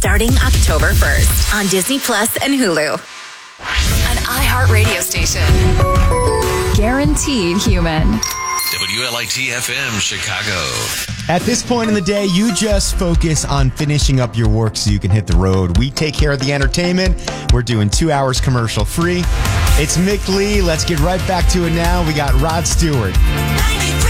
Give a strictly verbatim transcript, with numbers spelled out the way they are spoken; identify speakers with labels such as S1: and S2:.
S1: starting October first on Disney Plus and Hulu. An iHeart radio station. Guaranteed human.
S2: W L I T F M Chicago.
S3: At this point in the day, you just focus on finishing up your work so you can hit the road. We take care of the entertainment. We're doing two hours commercial free. It's Mick Lee. Let's get right back to it now. We got Rod Stewart.